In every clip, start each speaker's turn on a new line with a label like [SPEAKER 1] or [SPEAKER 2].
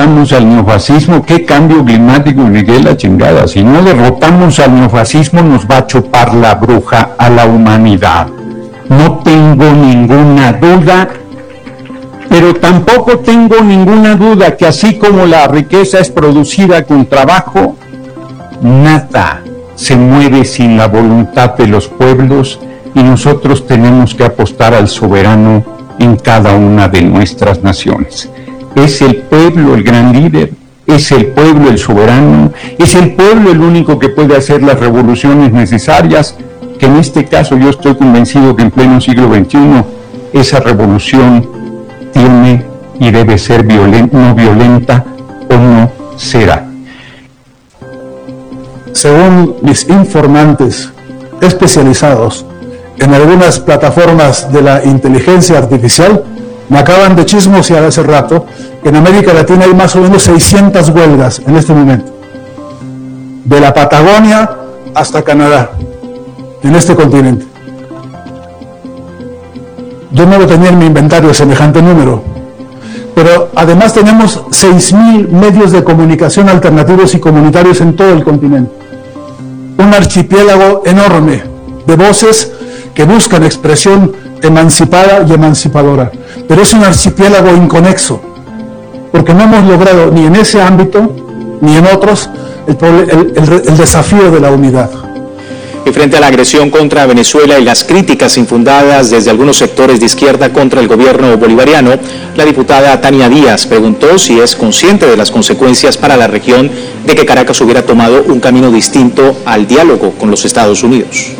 [SPEAKER 1] derrotamos al neofascismo, ¿qué cambio climático ni qué la chingada? Si no derrotamos al neofascismo, nos va a chupar la bruja a la humanidad. No tengo ninguna duda, pero tampoco tengo ninguna duda que así como la riqueza es producida con trabajo, nada se mueve sin la voluntad de los pueblos y nosotros tenemos que apostar al soberano en cada una de nuestras naciones. Es el pueblo el gran líder, es el pueblo el soberano, es el pueblo el único que puede hacer las revoluciones necesarias, que en este caso yo estoy convencido que en pleno siglo XXI esa revolución tiene y debe ser no violenta o no será.
[SPEAKER 2] Según mis informantes especializados en algunas plataformas de la inteligencia artificial, me acaban de chismosear hace rato que en América Latina hay más o menos 600 huelgas en este momento, de la Patagonia hasta Canadá, en este continente. Yo no lo tenía en mi inventario semejante número, pero además tenemos 6.000 medios de comunicación alternativos y comunitarios en todo el continente. Un archipiélago enorme de voces que buscan expresión emancipada y emancipadora, pero es un archipiélago inconexo, porque no hemos logrado ni en ese ámbito ni en otros el desafío de la unidad.
[SPEAKER 3] Y frente a la agresión contra Venezuela y las críticas infundadas desde algunos sectores de izquierda contra el gobierno bolivariano, la diputada Tania Díaz preguntó si es consciente de las consecuencias para la región de que Caracas hubiera tomado un camino distinto al diálogo con los Estados Unidos.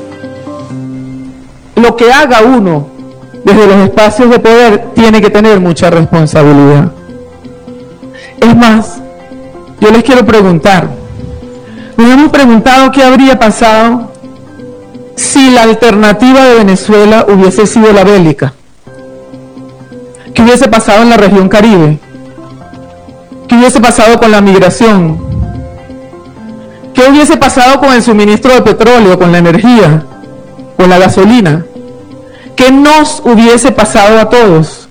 [SPEAKER 4] Lo que haga uno desde los espacios de poder tiene que tener mucha responsabilidad. Es más, yo les quiero preguntar, nos hemos preguntado qué habría pasado si la alternativa de Venezuela hubiese sido la bélica. ¿Qué hubiese pasado en la región Caribe? ¿Qué hubiese pasado con la migración? ¿Qué hubiese pasado con el suministro de petróleo, con la energía, con la gasolina? ¿Qué nos hubiese pasado a todos?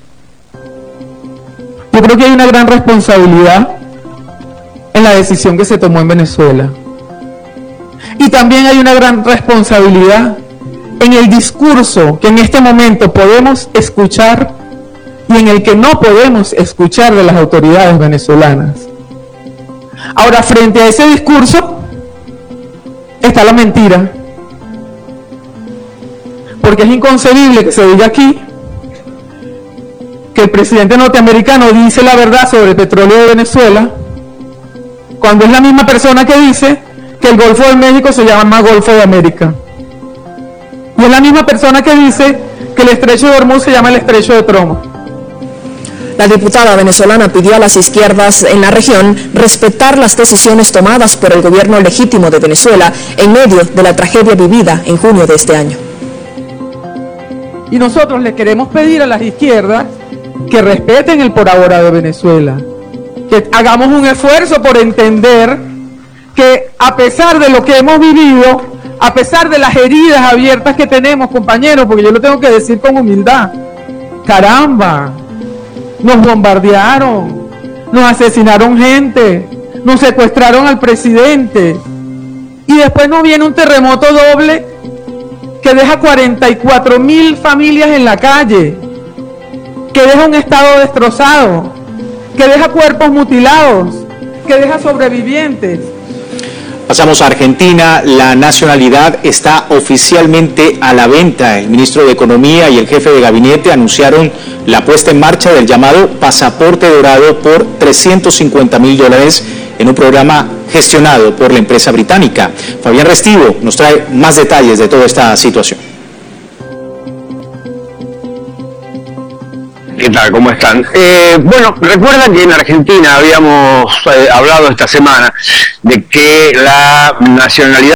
[SPEAKER 4] Yo creo que hay una gran responsabilidad en la decisión que se tomó en Venezuela. Y también hay una gran responsabilidad en el discurso que en este momento podemos escuchar y en el que no podemos escuchar de las autoridades venezolanas. Ahora, frente a ese discurso está la mentira, porque es inconcebible que se diga aquí que el presidente norteamericano dice la verdad sobre el petróleo de Venezuela, cuando es la misma persona que dice que el Golfo de México se llama Golfo de América. Y es la misma persona que dice que el estrecho de Hormuz se llama el estrecho de Tromo.
[SPEAKER 5] La diputada venezolana pidió a las izquierdas en la región respetar las decisiones tomadas por el gobierno legítimo de Venezuela en medio de la tragedia vivida en junio de este año.
[SPEAKER 4] Y nosotros le queremos pedir a las izquierdas que respeten el por ahora de Venezuela, que hagamos un esfuerzo por entender que a pesar de lo que hemos vivido, a pesar de las heridas abiertas que tenemos, compañeros, porque yo lo tengo que decir con humildad, caramba, nos bombardearon, nos asesinaron gente, nos secuestraron al presidente, y después nos viene un terremoto doble que deja 44.000 familias en la calle, que deja un estado destrozado, que deja cuerpos mutilados, que deja sobrevivientes.
[SPEAKER 3] Pasamos a Argentina. La nacionalidad está oficialmente a la venta. El ministro de Economía y el jefe de gabinete anunciaron la puesta en marcha del llamado Pasaporte Dorado por $350.000 en un programa gestionado por la empresa británica. Fabián Restivo nos trae más detalles de toda esta situación.
[SPEAKER 6] ¿Qué tal? ¿Cómo están? Bueno, recuerdan que en Argentina habíamos hablado esta semana de que la nacionalidad